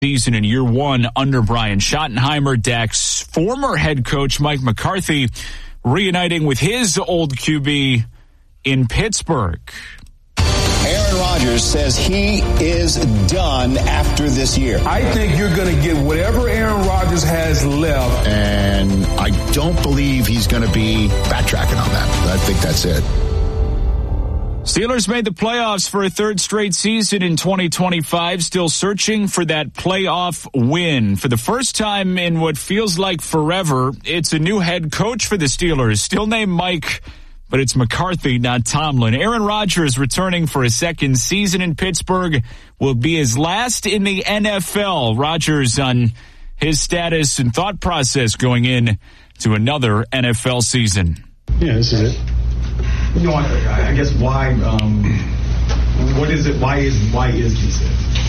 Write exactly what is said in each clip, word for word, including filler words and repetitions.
season in year one under Brian Schottenheimer. Dak's former head coach Mike McCarthy reuniting with his old Q B in Pittsburgh. Aaron Rodgers says he is done after this year. I think you're going to get whatever Aaron Rodgers has left. And I don't believe he's going to be backtracking on that. I think that's it. Steelers made the playoffs for a third straight season in twenty twenty-five, still searching for that playoff win. For the first time in what feels like forever, it's a new head coach for the Steelers, still named Mike, but it's McCarthy, not Tomlin. Aaron Rodgers returning for a second season in Pittsburgh will be his last in the N F L. Rodgers on his status and thought process going in to another N F L season. Yeah, this is it. You know, I, I guess why, um, what is it, why is, why is this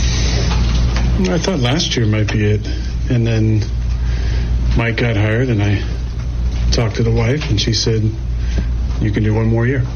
it? I thought last year might be it. And then Mike got hired and I talked to the wife and she said, you can do one more year.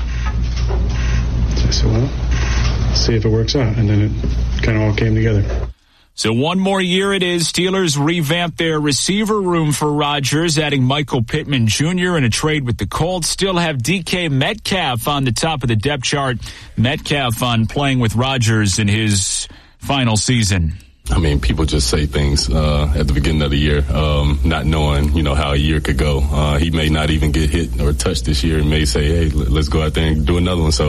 So I said, well, see if it works out. And then it kind of all came together. So one more year it is. Steelers revamped their receiver room for Rodgers, adding Michael Pittman Junior in a trade with the Colts. Still have D K Metcalf on the top of the depth chart. Metcalf on playing with Rodgers in his final season. I mean, people just say things uh, at the beginning of the year, um, not knowing, you know, how a year could go. Uh, he may not even get hit or touched this year and may say, hey, let's go out there and do another one. So,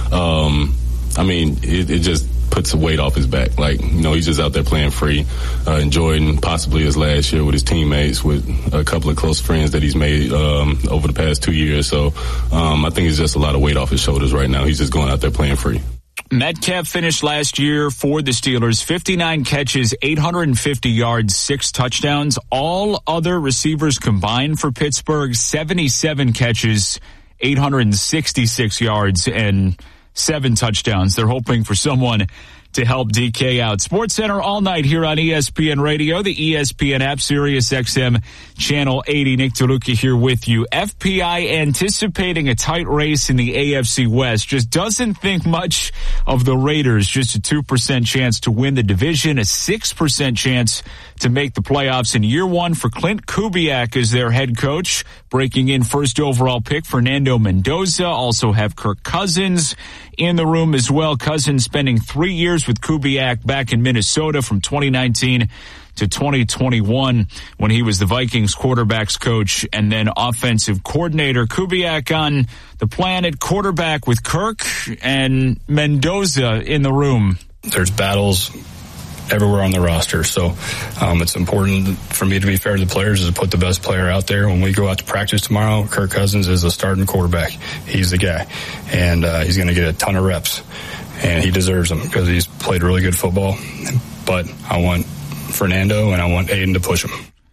um, I mean, it, it just puts a weight off his back. Like, you know, he's just out there playing free, uh, enjoying possibly his last year with his teammates, with a couple of close friends that he's made um, over the past two years. So um, I think it's just a lot of weight off his shoulders right now. He's just going out there playing free. Metcalf finished last year for the Steelers, fifty-nine catches, eight hundred fifty yards, six touchdowns. All other receivers combined for Pittsburgh, seventy-seven catches, eight hundred sixty-six yards, and seven touchdowns. They're hoping for someone to help D K out. SportsCenter all night here on E S P N Radio, the E S P N app, Sirius X M, Channel eighty. Nick Taluka here with you. F P I anticipating a tight race in the A F C West. Just doesn't think much of the Raiders. Just a two percent chance to win the division, a six percent chance to make the playoffs in year one for Clint Kubiak as their head coach. Breaking in first overall pick, Fernando Mendoza. Also have Kirk Cousins in the room as well. Cousins spending three years with Kubiak back in Minnesota from twenty nineteen to twenty twenty-one when he was the Vikings quarterbacks coach and then offensive coordinator. Kubiak on the plan at quarterback with Kirk and Mendoza in the room. There's battles everywhere on the roster. So um, it's important for me to be fair to the players is to put the best player out there. When we go out to practice tomorrow, Kirk Cousins is a starting quarterback. He's the guy. And uh, he's going to get a ton of reps. And he deserves them because he's played really good football. But I want Fernando and I want Aiden to push him.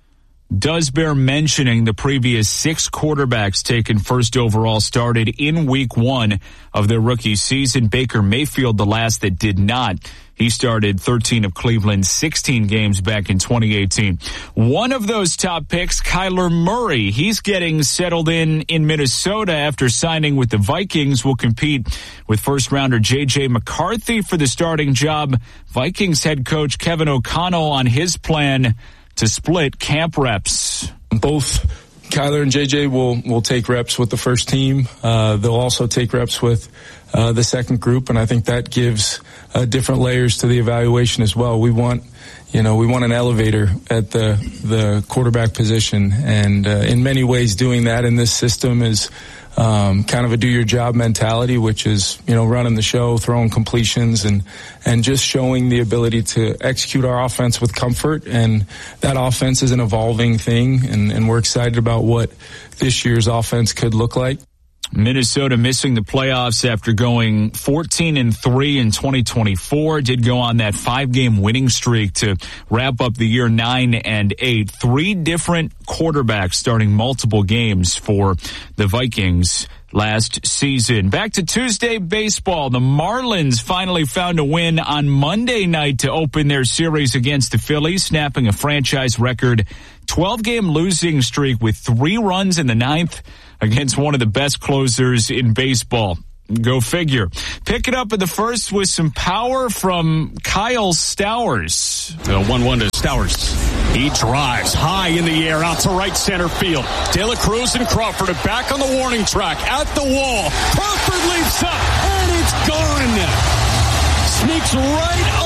Does bear mentioning the previous six quarterbacks taken first overall started in week one of their rookie season. Baker Mayfield, the last that did not. He started thirteen of Cleveland's sixteen games back in twenty eighteen. One of those top picks, Kyler Murray. He's getting settled in in Minnesota after signing with the Vikings. Will compete with first-rounder J J McCarthy for the starting job. Vikings head coach Kevin O'Connell on his plan to split camp reps. Both Kyler and J J will, will take reps with the first team. Uh, they'll also take reps with uh, the second group, and I think that gives uh, different layers to the evaluation as well. We want, you know, we want an elevator at the the quarterback position, and uh, in many ways doing that in this system is Um, kind of a do-your-job mentality, which is, you know, running the show, throwing completions, and and just showing the ability to execute our offense with comfort. And that offense is an evolving thing, and, and we're excited about what this year's offense could look like. Minnesota missing the playoffs after going fourteen and three in twenty twenty-four. Did go on that five-game winning streak to wrap up the year nine and eight. Three different quarterbacks starting multiple games for the Vikings last season. Back to Tuesday baseball. The Marlins finally found a win on Monday night to open their series against the Phillies, snapping a franchise record twelve-game losing streak with three runs in the ninth against one of the best closers in baseball. Go figure. Pick it up in the first with some power from Kyle Stowers. one one to Stowers. He drives high in the air out to right center field. De La Cruz and Crawford are back on the warning track at the wall. Crawford leaps up, and it's gone. Sneaks right